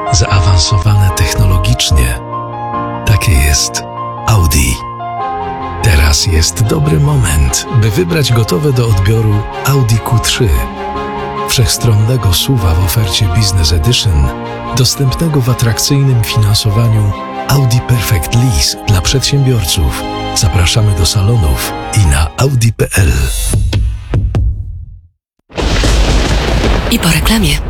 zaawansowane technologicznie. Takie jest Audi. Teraz jest dobry moment, by wybrać gotowe do odbioru Audi Q3. Wszechstronnego SUV-a w ofercie Business Edition, dostępnego w atrakcyjnym finansowaniu Audi Perfect Lease dla przedsiębiorców. Zapraszamy do salonów i na audi.pl. I po reklamie.